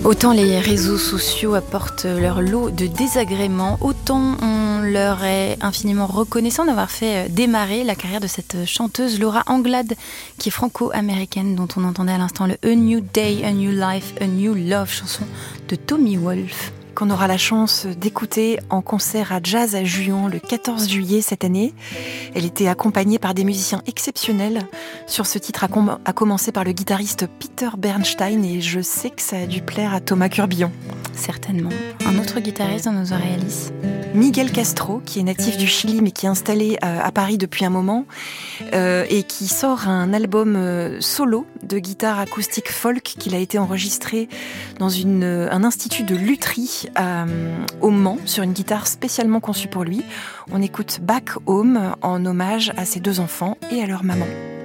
Autant les réseaux sociaux apportent leur lot de désagréments, autant on leur est infiniment reconnaissant d'avoir fait démarrer la carrière de cette chanteuse Laura Anglade, qui est franco-américaine, dont on entendait à l'instant le A New Day, A New Life, A New Love, chanson de Tommy Wolf. Qu'on aura la chance d'écouter en concert à Jazz à Juan le 14 juillet cette année. Elle était accompagnée par des musiciens exceptionnels. Sur ce titre, à commencer par le guitariste Peter Bernstein, et je sais que ça a dû plaire à Thomas Curbillon. Certainement. Un autre guitariste dans nos oreilles, Alice. Miguel Castro, qui est natif du Chili mais qui est installé à Paris depuis un moment et qui sort un album solo de guitare acoustique folk qu'il a été enregistré dans un institut de lutherie au Mans sur une guitare spécialement conçue pour lui. On écoute Back Home en hommage à ses deux enfants et à leur maman.